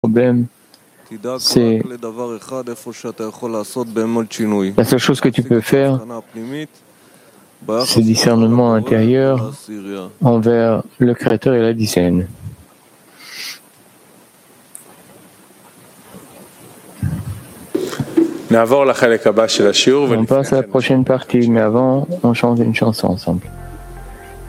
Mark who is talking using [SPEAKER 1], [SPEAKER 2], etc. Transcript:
[SPEAKER 1] problème, c'est la seule chose que tu peux faire, c'est discernement intérieur envers le Créateur et la dizaine. On passe à la prochaine partie, mais avant, on chante une chanson ensemble.